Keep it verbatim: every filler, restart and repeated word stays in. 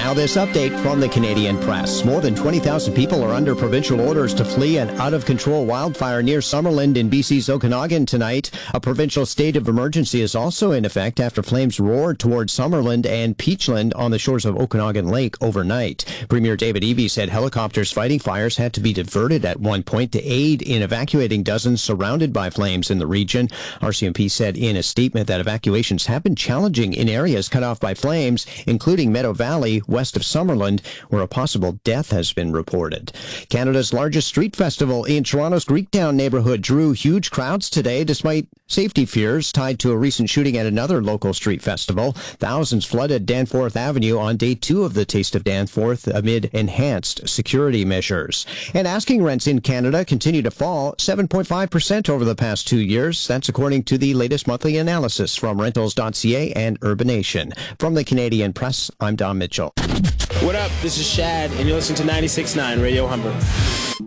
Now this update from the Canadian Press. More than twenty thousand people are under provincial orders to flee an out-of-control wildfire near Summerland in B C's Okanagan tonight. A provincial state of emergency is also in effect after flames roared towards Summerland and Peachland on the shores of Okanagan Lake overnight. Premier David Eby said helicopters fighting fires had to be diverted at one point to aid in evacuating dozens surrounded by flames in the region. R C M P said in a statement that evacuations have been challenging in areas cut off by flames, including Meadow Valley, west of Summerland, where a possible death has been reported. Canada's largest street festival in Toronto's Greektown neighborhood drew huge crowds today, despite safety fears tied to a recent shooting at another local street festival. Thousands flooded Danforth Avenue on day two of the Taste of Danforth amid enhanced security measures. And asking rents in Canada continue to fall seven point five percent over the past two years. That's according to the latest monthly analysis from rentals dot c a and Urbanation. From the Canadian Press, I'm Don Mitchell. What up? This is Shad, and you're listening to ninety-six point nine Radio Humber.